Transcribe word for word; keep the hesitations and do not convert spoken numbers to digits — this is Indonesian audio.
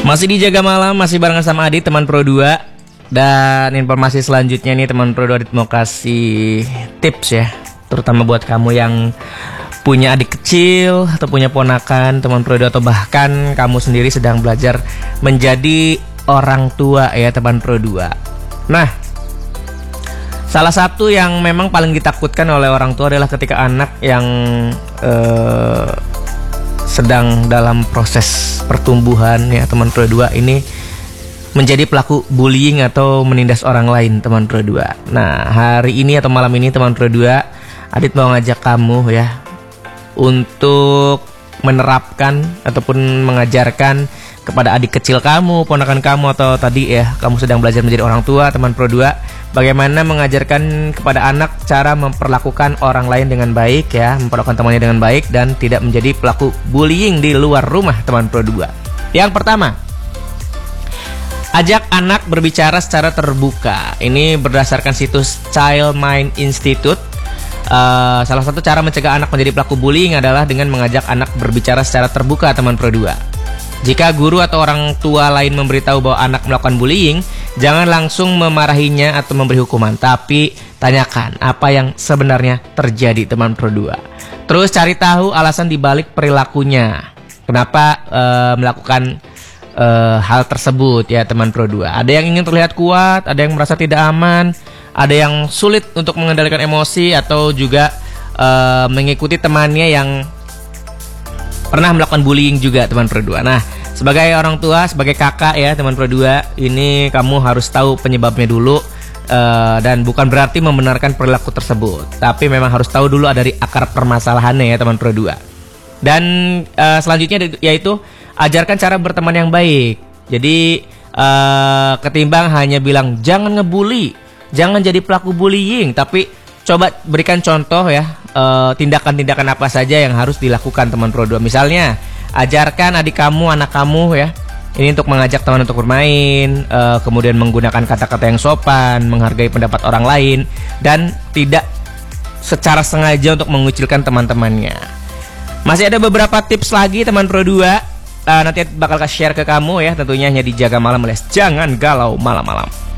Masih dijaga malam, masih barengan sama Adit, teman Pro dua. Dan informasi selanjutnya nih teman Pro dua, Adit mau kasih tips ya, terutama buat kamu yang punya adik kecil atau punya ponakan teman Pro dua, atau bahkan kamu sendiri sedang belajar menjadi orang tua ya teman Pro dua. Nah, salah satu yang memang paling ditakutkan oleh orang tua adalah ketika anak yang eh, sedang dalam proses pertumbuhan ya teman Pro dua ini menjadi pelaku bullying atau menindas orang lain teman Pro dua. Nah, hari ini atau malam ini teman Pro dua, Adit mau ngajak kamu ya untuk menerapkan ataupun mengajarkan kepada adik kecil kamu, ponakan kamu, atau tadi ya kamu sedang belajar menjadi orang tua teman Pro dua, bagaimana mengajarkan kepada anak cara memperlakukan orang lain dengan baik ya, memperlakukan temannya dengan baik dan tidak menjadi pelaku bullying di luar rumah teman Pro dua. Yang pertama, ajak anak berbicara secara terbuka. Ini berdasarkan situs Child Mind Institute. Uh, salah satu cara mencegah anak menjadi pelaku bullying adalah dengan mengajak anak berbicara secara terbuka teman Pro dua. Jika guru atau orang tua lain memberitahu bahwa anak melakukan bullying, jangan langsung memarahinya atau memberi hukuman, tapi tanyakan apa yang sebenarnya terjadi teman Pro dua. Terus cari tahu alasan dibalik perilakunya, kenapa uh, melakukan uh, hal tersebut ya teman Pro dua. Ada yang ingin terlihat kuat, ada yang merasa tidak aman, ada yang sulit untuk mengendalikan emosi, atau juga uh, mengikuti temannya yang pernah melakukan bullying juga teman Pro dua. Nah, sebagai orang tua, sebagai kakak ya teman Pro dua, ini kamu harus tahu penyebabnya dulu, uh, dan bukan berarti membenarkan perilaku tersebut, tapi memang harus tahu dulu dari akar permasalahannya ya teman Pro dua. Dan uh, selanjutnya yaitu ajarkan cara berteman yang baik. Jadi uh, ketimbang hanya bilang jangan ngebully, jangan jadi pelaku bullying, tapi coba berikan contoh ya, uh, tindakan-tindakan apa saja yang harus dilakukan teman Pro dua. Misalnya, ajarkan adik kamu, anak kamu ya, ini untuk mengajak teman untuk bermain, uh, kemudian menggunakan kata-kata yang sopan, menghargai pendapat orang lain, dan tidak secara sengaja untuk mengucilkan teman-temannya. Masih ada beberapa tips lagi teman Pro dua, uh, nanti bakal share ke kamu ya, tentunya hanya di Jaga Malam alias Jangan Galau Malam-Malam.